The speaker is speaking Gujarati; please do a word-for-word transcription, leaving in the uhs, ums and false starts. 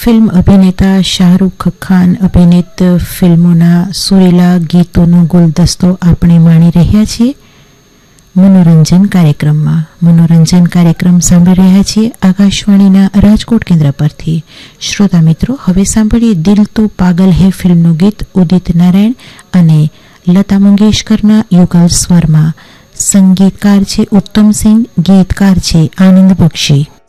ફિલ્મ અભિનેતા શાહરૂખ ખાન અભિનીત ફિલ્મોના સુરીલા ગીતોનો ગુલદસ્તો આપણે માણી રહ્યા છીએ મનોરંજન કાર્યક્રમમાં. મનોરંજન કાર્યક્રમ સાંભળી રહ્યા છીએ આકાશવાણીના રાજકોટ કેન્દ્ર પરથી. શ્રોતા મિત્રો, હવે સાંભળીએ દિલ તો પાગલ હે ફિલ્મનું ગીત ઉદિત નારાયણ અને લતા મંગેશકરના યુગલ સ્વરમાં. સંગીતકાર છે ઉત્તમ સિંહ, ગીતકાર છે આનંદ બક્ષી.